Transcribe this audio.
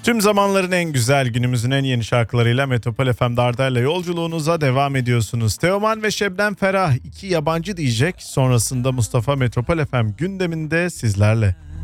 Tüm zamanların en güzel, günümüzün en yeni şarkılarıyla Metropol FM'de Arda'yla yolculuğunuza devam ediyorsunuz. Teoman ve Şebnem Ferah iki yabancı diyecek. Sonrasında Mustafa Metropol FM gündeminde sizlerle.